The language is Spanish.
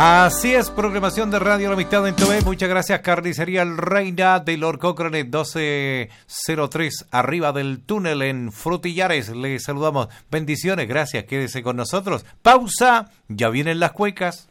Así es, programación de Radio La Amistad en TV. Muchas gracias, Carnicería El Reina de Lord Cochrane 1203, arriba del túnel en Frutillares. Les saludamos. Bendiciones, gracias, quédese con nosotros. Pausa, ya vienen las cuecas.